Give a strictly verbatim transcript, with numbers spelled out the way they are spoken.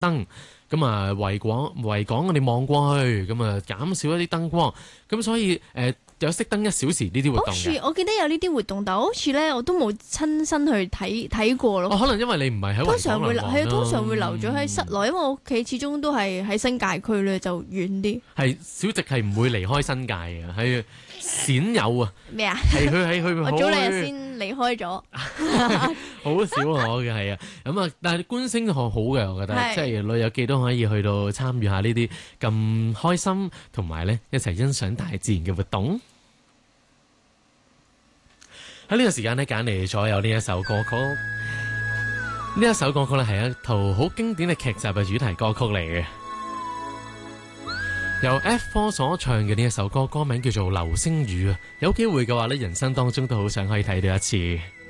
燈。咁啊，維港維港我哋望過去，咁啊減少一啲燈光，咁所以誒、呃、有熄燈一小時呢啲活好動嘅。 似我記得有呢啲活動，但係好似咧我都冇親身去睇睇過咯。 哦，可能因為你唔係喺通維常會留係啊， 港來往啦通常會留咗喺室內，因為我屋企始終都係喺新界區咧，就遠啲。 係小迪係唔會離開新界嘅，係鮮有啊， 咩啊？ 係佢係佢我早兩日先離開咗。 好少可嘅係啊，咁啊，但係觀星學好嘅，我覺得， 係即係旅遊記都可以去到參與下呢啲咁開心，同埋咧一齊欣賞大自然嘅活動。喺呢個時間咧揀嚟咗有呢一首歌曲，呢一首歌曲咧係一套好經典嘅劇集嘅主題歌曲嚟嘅，由 F 四 所唱嘅呢一首歌，歌名叫做《流星雨》啊！有機會嘅話咧，人生當中都好想可以睇到一次。